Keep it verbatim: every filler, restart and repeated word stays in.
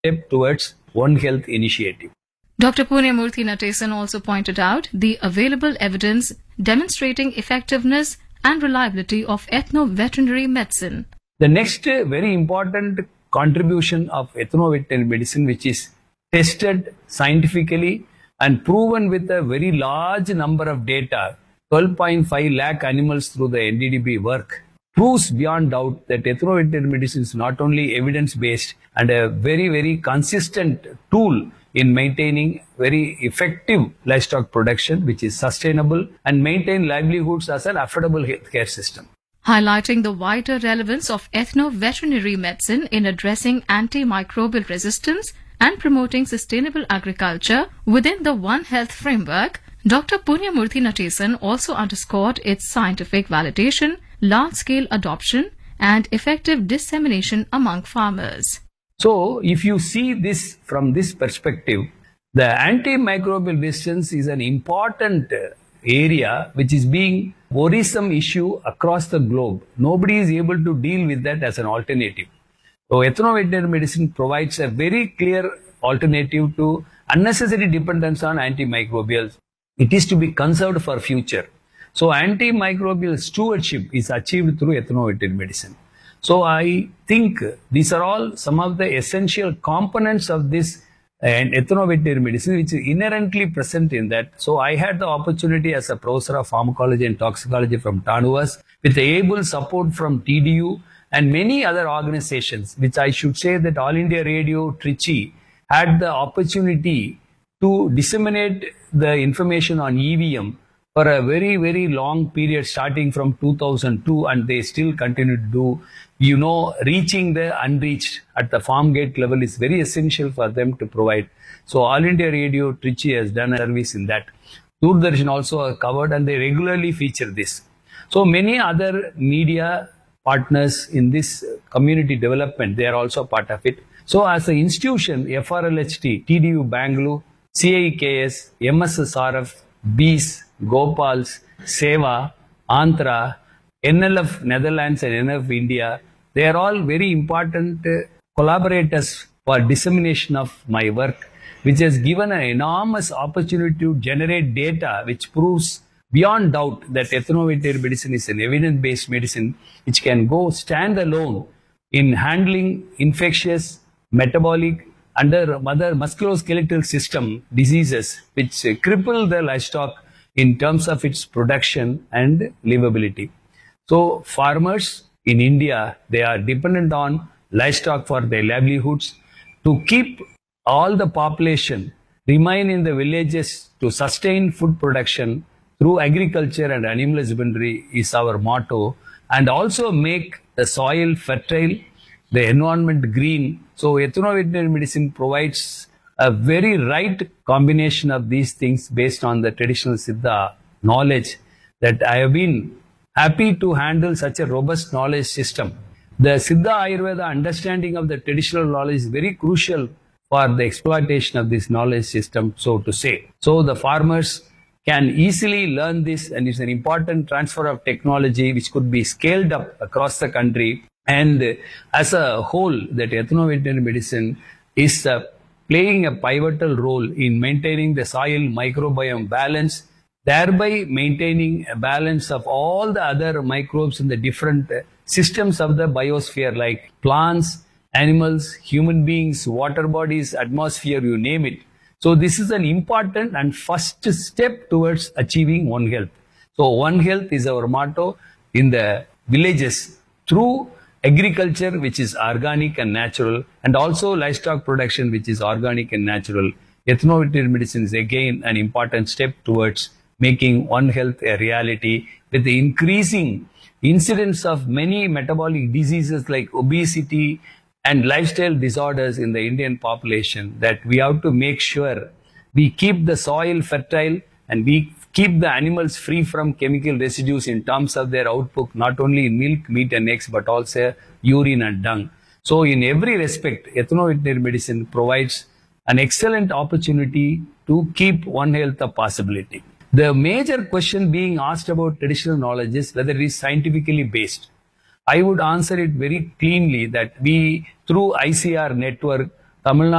step towards One Health initiative. Doctor Punyamurthy Natesan also pointed out the available evidence demonstrating effectiveness and reliability of ethno-veterinary medicine. The next uh, very important contribution of ethno-veterinary medicine, which is tested scientifically and proven with a very large number of data, twelve point five lakh animals through the N D D B work, proves beyond doubt that ethno-veterinary medicine is not only evidence-based and a very, very consistent tool in maintaining very effective livestock production, which is sustainable, and maintain livelihoods as an affordable healthcare system. Highlighting the wider relevance of ethno-veterinary medicine in addressing antimicrobial resistance and promoting sustainable agriculture within the One Health framework, Doctor Punyamurthy Natesan also underscored its scientific validation, large-scale adoption, and effective dissemination among farmers. So, if you see this from this perspective, the antimicrobial resistance is an important area which is being worrisome issue across the globe. Nobody is able to deal with that as an alternative. So, ethno-veterinary medicine provides a very clear alternative to unnecessary dependence on antimicrobials. It is to be conserved for future. So, antimicrobial stewardship is achieved through ethno-veterinary medicine. So, I think these are all some of the essential components of this and ethno-veterinary medicine, which is inherently present in that. So, I had the opportunity as a professor of pharmacology and toxicology from TANUVAS, with the able support from T D U and many other organizations, which I should say that All India Radio, Trichy, had the opportunity to disseminate the information on E V M for a very, very long period, starting from two thousand two, and they still continue to do. You know, reaching the unreached at the farm gate level is very essential for them to provide. So, All India Radio, Trichy has done a service in that. Doordarshan also are covered, and they regularly feature this. So, many other media partners in this community development, they are also part of it. So, as an institution, F R L H T, T D U Bangalore, C I K S, M S S R F, B I S, Gopals, Seva, Antra, N L F Netherlands and N L F India, they are all very important uh, collaborators for dissemination of my work, which has given an enormous opportunity to generate data which proves beyond doubt that ethno-veterinary medicine is an evidence-based medicine which can go stand alone in handling infectious, metabolic, under other musculoskeletal system diseases which cripple the livestock in terms of its production and livability. So, farmers in India, they are dependent on livestock for their livelihoods. To keep all the population remain in the villages to sustain food production through agriculture and animal husbandry is our motto, and also make the soil fertile, the environment green. So, ethno-veterinary medicine provides a very right combination of these things based on the traditional Siddha knowledge that I have been happy to handle such a robust knowledge system. The Siddha Ayurveda understanding of the traditional knowledge is very crucial for the exploitation of this knowledge system, so to say. So the farmers can easily learn this, and it's an important transfer of technology which could be scaled up across the country. And as a whole, that ethno-veterinary medicine is uh, playing a pivotal role in maintaining the soil microbiome balance, thereby maintaining a balance of all the other microbes in the different systems of the biosphere, like plants, animals, human beings, water bodies, atmosphere, you name it. So this is an important and first step towards achieving One Health. So One Health is our motto in the villages through agriculture, which is organic and natural, and also livestock production, which is organic and natural. Ethno-veterinary medicine is again an important step towards making One Health a reality, with the increasing incidence of many metabolic diseases like obesity and lifestyle disorders in the Indian population, that we have to make sure we keep the soil fertile and we keep the animals free from chemical residues in terms of their output, not only in milk, meat and eggs, but also urine and dung. So in every respect, ethno-veterinary medicine provides an excellent opportunity to keep One Health a possibility. The major question being asked about traditional knowledge is whether it is scientifically based. I would answer it very cleanly that we, through I C R network, Tamil